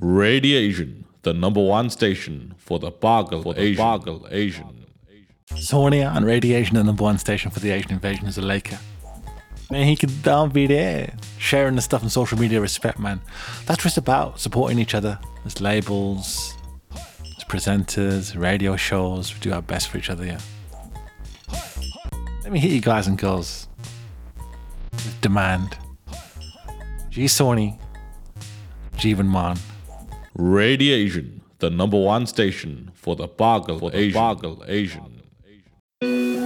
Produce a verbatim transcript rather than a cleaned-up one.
Radiation, the number one station for the Bargle for the Asian. Bargle Asian. Sonia on Radiation, the number one station for the Asian invasion, is a Laker. Man, he could down be there, sharing the stuff on social media. Respect, man. That's what it's about, supporting each other as labels, as presenters, radio shows. We do our best for each other, yeah. Let me hit you guys and girls with demand. G Sony, Jeevan Man. Radiation, the number one station for the Bargle for the Asian. Bargle Asian.